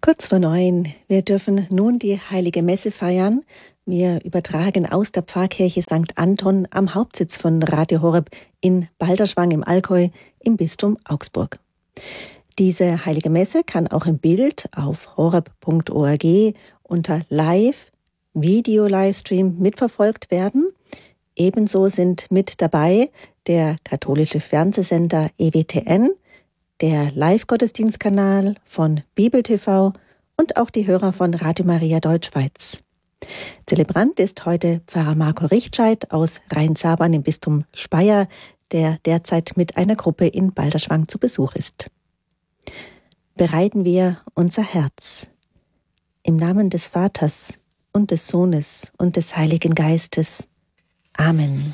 Kurz vor 9. Wir dürfen nun die Heilige Messe feiern. Wir übertragen aus der Pfarrkirche St. Anton am Hauptsitz von Radio Horeb in Balderschwang im Allgäu im Bistum Augsburg. Diese Heilige Messe kann auch im Bild auf horeb.org unter Live-Video-Livestream mitverfolgt werden. Ebenso sind mit dabei der katholische Fernsehsender EWTN, der Live-Gottesdienstkanal von Bibel TV und auch die Hörer von Radio Maria Deutschschweiz. Zelebrant ist heute Pfarrer Marco Richtscheid aus Rheinsabern im Bistum Speyer, der derzeit mit einer Gruppe in Balderschwang zu Besuch ist. Bereiten wir unser Herz. Im Namen des Vaters und des Sohnes und des Heiligen Geistes. Amen.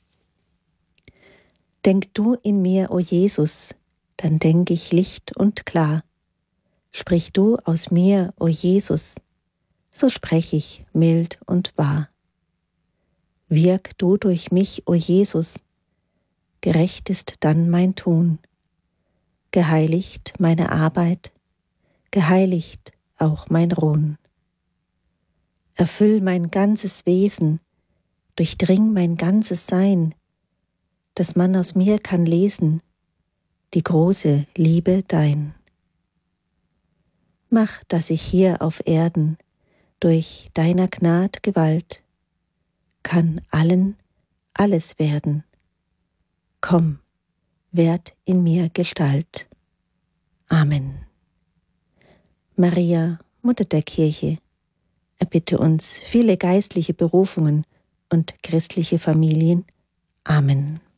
Denk du in mir, o Jesus, dann denk ich licht und klar. Sprich du aus mir, o Jesus, so sprech ich mild und wahr. Wirk du durch mich, o Jesus, gerecht ist dann mein Tun. Geheiligt meine Arbeit, geheiligt auch mein Ruhen. Erfüll mein ganzes Wesen, durchdring mein ganzes Sein, dass man aus mir kann lesen, die große Liebe dein. Mach, dass ich hier auf Erden durch deiner Gnad Gewalt kann allen alles werden. Komm, werd in mir Gestalt. Amen. Maria, Mutter der Kirche, erbitte uns viele geistliche Berufungen und christliche Familien. Amen.